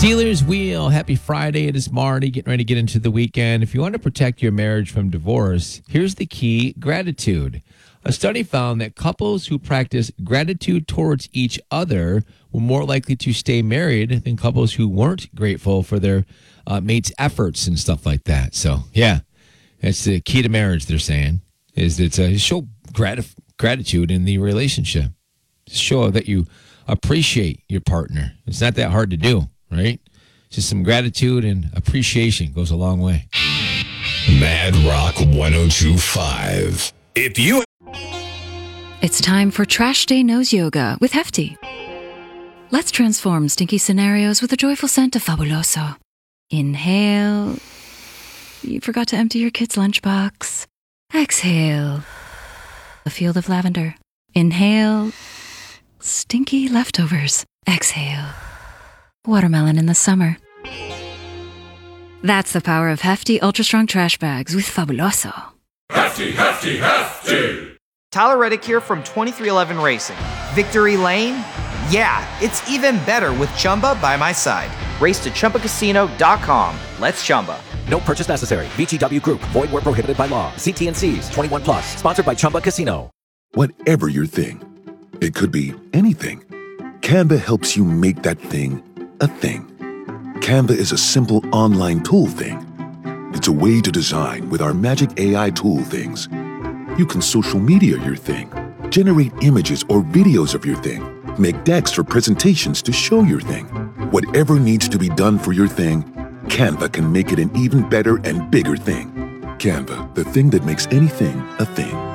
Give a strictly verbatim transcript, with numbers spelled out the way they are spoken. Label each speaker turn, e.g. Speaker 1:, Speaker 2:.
Speaker 1: Steelers Wheel. Happy Friday. It is Marty getting ready to get into the weekend. If you want to protect your marriage from divorce, here's the key: gratitude. A study found that couples who practice gratitude towards each other were more likely to stay married than couples who weren't grateful for their uh, mate's efforts and stuff like that. So, yeah, that's the key to marriage, they're saying, is it's a show grat- gratitude in the relationship. Show that you appreciate your partner. It's not that hard to do, right? Just some gratitude and appreciation goes a long way.
Speaker 2: Mad Rock one oh two point five. If you...
Speaker 3: It's time for Trash Day Nose Yoga with Hefty. Let's transform stinky scenarios with a joyful scent of Fabuloso. Inhale. You forgot to empty your kid's lunchbox. Exhale. A field of lavender. Inhale. Stinky leftovers. Exhale. Watermelon in the summer. That's the power of Hefty Ultra Strong Trash Bags with Fabuloso.
Speaker 4: Hefty, hefty, hefty!
Speaker 5: Tyler Reddick here from twenty-three eleven Racing. Victory Lane? Yeah, it's even better with Chumba by my side. Race to Chumba Casino dot com. Let's Chumba.
Speaker 6: No purchase necessary. V G W Group. Void where prohibited by law. See T and C's. twenty-one plus. Sponsored by Chumba Casino.
Speaker 7: Whatever your thing, it could be anything. Canva helps you make that thing a thing. Canva is a simple online tool thing. It's a way to design with our magic A I tool things. You can social media your thing, generate images or videos of your thing, make decks for presentations to show your thing. Whatever needs to be done for your thing, Canva can make it an even better and bigger thing. Canva, the thing that makes anything a thing.